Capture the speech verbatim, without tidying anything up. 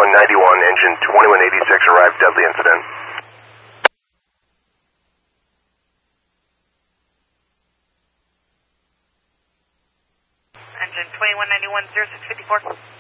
twenty-one ninety-one, engine twenty-one eighty-six, arrived, deadly incident. Engine twenty-one ninety-one, zero six fifty-four.